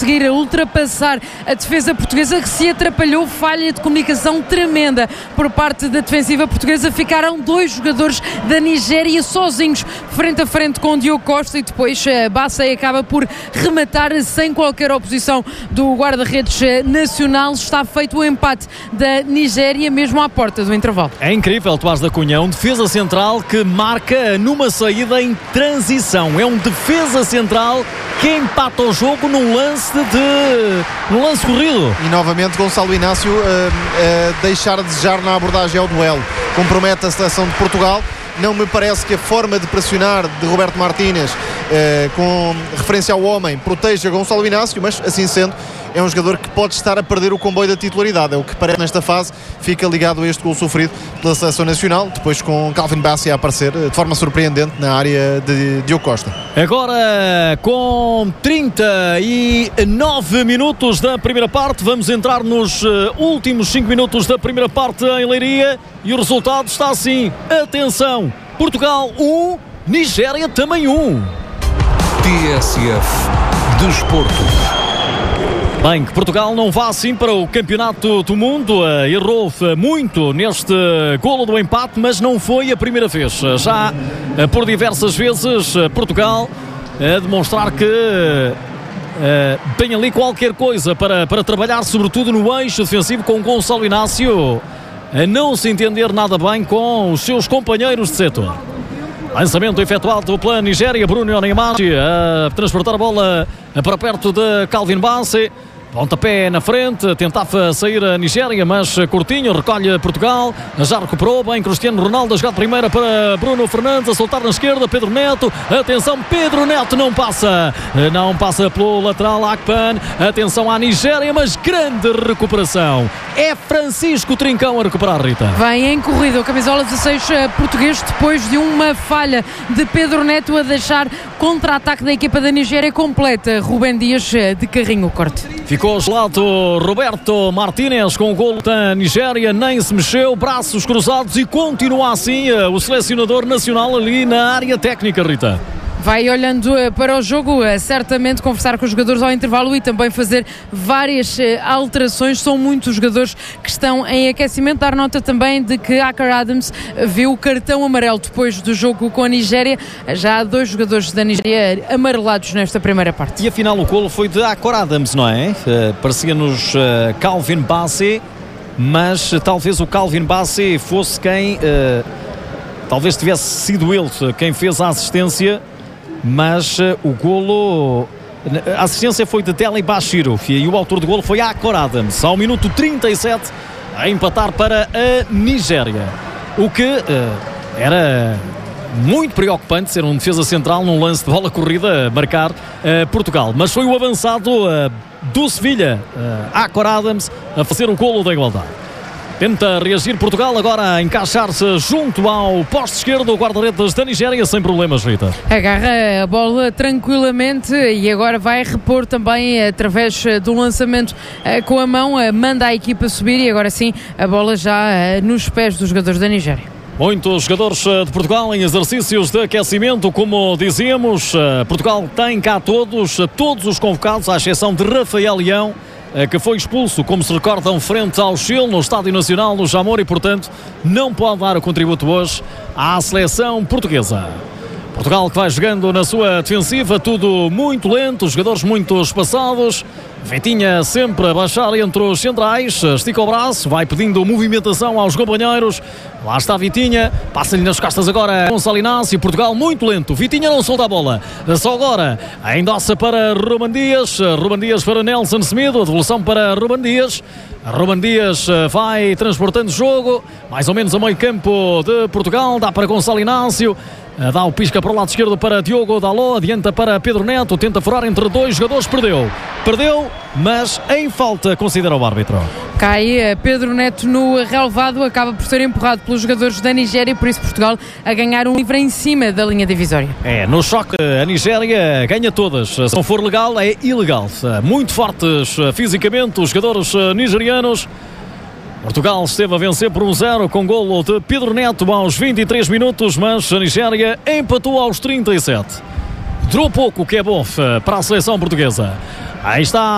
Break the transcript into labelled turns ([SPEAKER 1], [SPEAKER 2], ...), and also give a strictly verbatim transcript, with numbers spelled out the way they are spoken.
[SPEAKER 1] conseguir ultrapassar a defesa portuguesa, que se atrapalhou, falha de comunicação tremenda por parte da defensiva portuguesa. Ficaram dois jogadores da Nigéria sozinhos frente a frente com o Diogo Costa e depois Bassey acaba por rematar sem qualquer oposição do guarda-redes nacional. Está feito o empate da Nigéria mesmo à porta do intervalo.
[SPEAKER 2] É incrível, Tomás da Cunha, um defesa central que marca numa saída em transição. É um defesa central que empata o jogo num lance de num lance corrido.
[SPEAKER 3] E novamente Gonçalo Inácio uh, uh, deixar a desejar na abordagem ao duelo. Compromete a seleção de Portugal. Não me parece que a forma de pressionar de Roberto Martínez, uh, com referência ao homem, proteja Gonçalo Inácio, mas assim sendo, é um jogador que pode estar a perder o comboio da titularidade. É o que parece nesta fase. Fica ligado a este gol sofrido pela seleção nacional, depois com Calvin Bassey a aparecer de forma surpreendente na área de Diogo Costa.
[SPEAKER 2] Agora, com trinta e nove minutos da primeira parte, vamos entrar nos uh, últimos cinco minutos da primeira parte em Leiria e o resultado está assim. Atenção, Portugal um, Nigéria também um.
[SPEAKER 4] T S F Desporto.
[SPEAKER 2] Bem, que Portugal não vá assim para o campeonato do mundo, uh, errou muito neste golo do empate, mas não foi a primeira vez. Uh, já uh, por diversas vezes uh, Portugal a uh, demonstrar que uh, tem ali qualquer coisa para, para trabalhar, sobretudo no eixo defensivo, com Gonçalo Inácio a não se entender nada bem com os seus companheiros de setor. Lançamento efetuado pela Nigéria, Bruno Neymar a transportar a bola para perto de Calvin Bassey. Pontapé na frente, tentava sair a Nigéria, mas curtinho, recolhe Portugal, já recuperou bem Cristiano Ronaldo, a jogar primeira para Bruno Fernandes, a soltar na esquerda, Pedro Neto, atenção, Pedro Neto não passa, não passa pelo lateral Akpan, atenção à Nigéria, mas grande recuperação, é Francisco Trincão a recuperar, Rita.
[SPEAKER 1] Vem em corrida o camisola dezasseis português, depois de uma falha de Pedro Neto a deixar contra-ataque da equipa da Nigéria completa. Rubem Dias de carrinho o corte.
[SPEAKER 2] Ficou gelado Roberto Martínez com o golo da Nigéria, nem se mexeu, braços cruzados e continua assim o selecionador nacional ali na área técnica, Rita.
[SPEAKER 1] Vai olhando para o jogo, certamente conversar com os jogadores ao intervalo e também fazer várias alterações. São muitos jogadores que estão em aquecimento. Dar nota também de que Akar Adams viu o cartão amarelo depois do jogo com a Nigéria. Já há dois jogadores da Nigéria amarelados nesta primeira parte.
[SPEAKER 2] E afinal o golo foi de Akar Adams, não é? Uh, parecia-nos uh, Calvin Bassey, mas uh, talvez o Calvin Bassey fosse quem... Uh, talvez tivesse sido ele quem fez a assistência. Mas uh, o golo, a assistência foi de Teli Bashiro e o autor do golo foi Akar Adams, ao minuto trinta e sete, a empatar para a Nigéria. O que uh, era muito preocupante ser um defesa central num lance de bola corrida marcar uh, Portugal. Mas foi o avançado uh, do Sevilha, uh, Akar Adams, a fazer o golo da igualdade. Tenta reagir Portugal, agora a encaixar-se junto ao poste esquerdo, o guarda-redes da Nigéria, sem problemas, Rita.
[SPEAKER 1] Agarra a bola tranquilamente e agora vai repor também através do lançamento com a mão, manda a equipa subir e agora sim a bola já nos pés dos jogadores da Nigéria.
[SPEAKER 2] Muitos jogadores de Portugal em exercícios de aquecimento, como dizíamos. Portugal tem cá todos, todos os convocados, à exceção de Rafael Leão, que foi expulso, como se recordam, frente ao Chile no Estádio Nacional do Jamor e, portanto, não pode dar o contributo hoje à seleção portuguesa. Portugal que vai jogando na sua defensiva, tudo muito lento, jogadores muito espaçados. Vitinha sempre a baixar entre os centrais, estica o braço, vai pedindo movimentação aos companheiros. Lá está Vitinha, passa-lhe nas costas agora Gonçalo Inácio. Portugal muito lento, Vitinha não solta a bola, só agora a endossa para Ruben Dias, Ruben Dias para Nelson Semedo, a devolução para Ruben Dias. Ruben Dias vai transportando o jogo, mais ou menos a meio campo de Portugal, dá para Gonçalo Inácio. Dá o pisca para o lado esquerdo para Diogo Dalot, adianta para Pedro Neto, tenta furar entre dois jogadores, perdeu. Perdeu, mas em falta, considera o árbitro.
[SPEAKER 1] Cai Pedro Neto no relevado, acaba por ser empurrado pelos jogadores da Nigéria, por isso Portugal a ganhar um livre em cima da linha divisória.
[SPEAKER 2] É, no choque a Nigéria ganha todas, se não for legal é ilegal. Muito fortes fisicamente os jogadores nigerianos. Portugal esteve a vencer por um zero com golo de Pedro Neto aos vinte e três minutos, mas a Nigéria empatou aos trinta e sete. Durou pouco, que é bom para a seleção portuguesa. Aí está